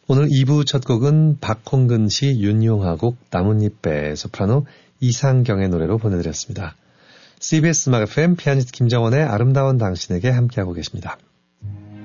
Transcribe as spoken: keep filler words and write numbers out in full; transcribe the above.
오늘 이 부 첫 곡은 박홍근 씨 윤용하 곡 나뭇잎배 소프라노 이상경의 노래로 보내드렸습니다. 씨비에스 음악 에프엠 피아니스트 김정원의 아름다운 당신에게 함께하고 계십니다.